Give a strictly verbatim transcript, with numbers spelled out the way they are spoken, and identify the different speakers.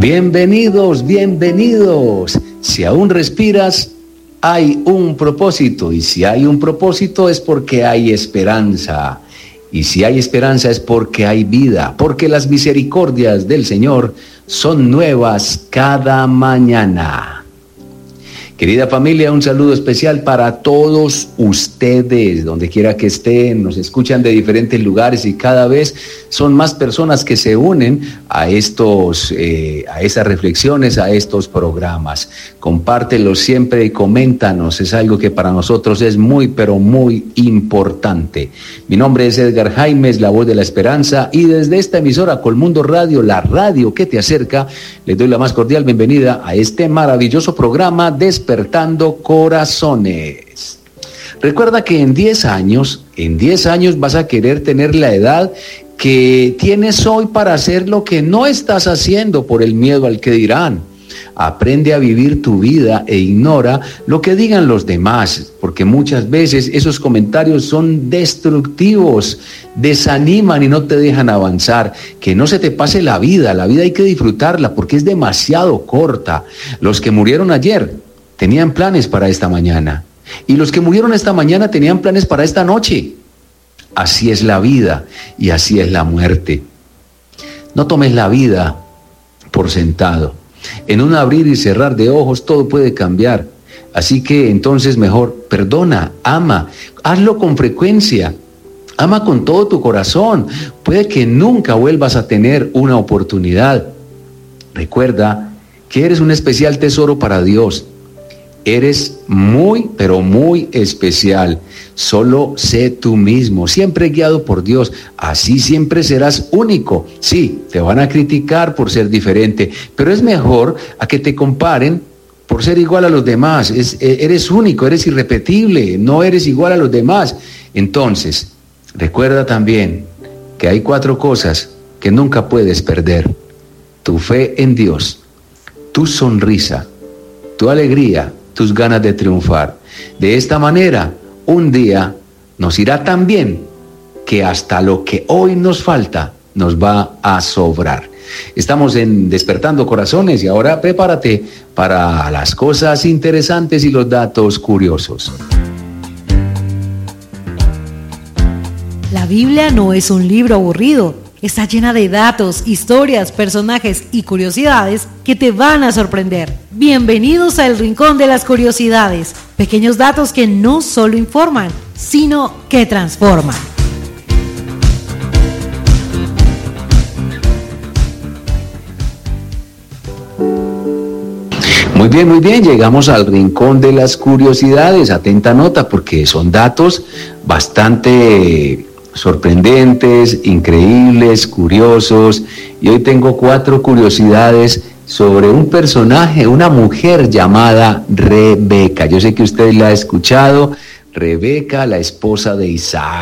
Speaker 1: Bienvenidos, bienvenidos. Si aún respiras, hay un propósito, y si hay un propósito es porque hay esperanza, y si hay esperanza es porque hay vida, porque las misericordias del Señor son nuevas cada mañana. Querida familia, un saludo especial para todos ustedes, donde quiera que estén, nos escuchan de diferentes lugares y cada vez son más personas que se unen a estos, eh, a esas reflexiones, a estos programas. Compártelos siempre y coméntanos, es algo que para nosotros es muy, pero muy importante. Mi nombre es Edgar Jaimes, la voz de la esperanza, y desde esta emisora Colmundo Radio, la radio que te acerca, les doy la más cordial bienvenida a este maravilloso programa Despertando Corazones. Recuerda que en diez años, en diez años vas a querer tener la edad que tienes hoy para hacer lo que no estás haciendo por el miedo al que dirán. Aprende a vivir tu vida e ignora lo que digan los demás, porque muchas veces esos comentarios son destructivos, desaniman y no te dejan avanzar. Que no se te pase la vida, la vida hay que disfrutarla porque es demasiado corta. Los que murieron ayer tenían planes para esta mañana, y los que murieron esta mañana tenían planes para esta noche. Así es la vida y así es la muerte. No tomes la vida por sentado. En un abrir y cerrar de ojos todo puede cambiar. Así que entonces mejor perdona, ama, hazlo con frecuencia. Ama con todo tu corazón. Puede que nunca vuelvas a tener una oportunidad. Recuerda que eres un especial tesoro para Dios. Eres muy, pero muy especial. Solo sé tú mismo, siempre guiado por Dios. Así siempre serás único. Sí, te van a criticar por ser diferente, pero es mejor a que te comparen por ser igual a los demás. Es, eres único, eres irrepetible, no eres igual a los demás. Entonces, recuerda también que hay cuatro cosas que nunca puedes perder: tu fe en Dios, tu sonrisa, tu alegría, tus ganas de triunfar. De esta manera, un día nos irá tan bien que hasta lo que hoy nos falta nos va a sobrar. Estamos en Despertando Corazones y ahora prepárate para las cosas interesantes y los datos curiosos.
Speaker 2: La Biblia no es un libro aburrido. Está llena de datos, historias, personajes y curiosidades que te van a sorprender. Bienvenidos al Rincón de las Curiosidades. Pequeños datos que no solo informan, sino que transforman.
Speaker 1: Muy bien, muy bien, llegamos al Rincón de las Curiosidades. Atenta nota porque son datos bastante sorprendentes, increíbles, curiosos, y hoy tengo cuatro curiosidades sobre un personaje, una mujer llamada Rebeca. Yo sé que usted la ha escuchado, Rebeca, la esposa de Isaac.